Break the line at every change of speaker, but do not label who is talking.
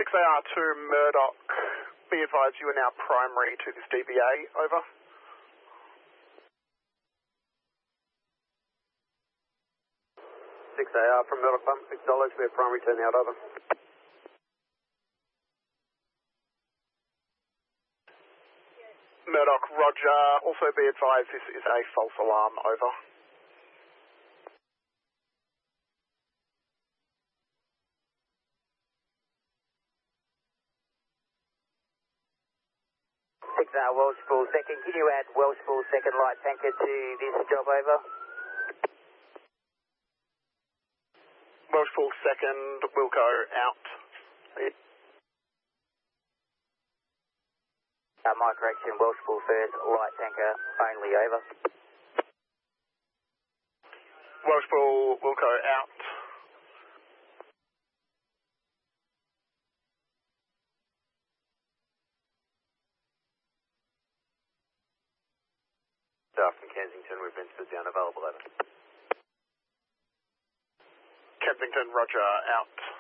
6AR2 Murdoch, be advised you are now primary to this DBA, over.
AR from Murdoch Bump, acknowledge, we're primary turn out, over.
Murdoch, roger, also be advised this is a false alarm, over.
Welshpool second, can you add Welshpool second light tanker to this job, over?
Welshpool second, Wilco out.
My correction, Welshpool first, light tanker only, over.
Welshpool, Wilco out.
Staff from Kensington, we've been stood down, available, over.
Kensington, roger, out.